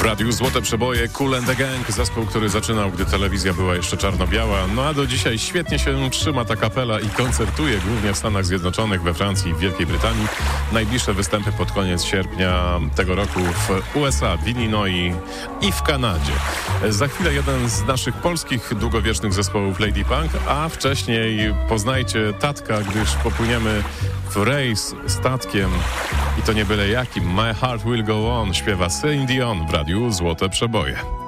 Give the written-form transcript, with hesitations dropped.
Radiu Złote Przeboje, Kool and the Gang, zespół, który zaczynał, gdy telewizja była jeszcze czarno-biała, no a do dzisiaj świetnie się trzyma ta kapela i koncertuje głównie w Stanach Zjednoczonych, we Francji i w Wielkiej Brytanii. Najbliższe występy pod koniec sierpnia tego roku w USA, w Illinois i w Kanadzie. Za chwilę jeden z naszych polskich długowiecznych zespołów Lady Punk, a wcześniej poznajcie Tatka, gdyż popłyniemy w rejs statkiem i to nie byle jakim. My Heart Will Go On śpiewa Celine Dion w Radiu Złote Przeboje.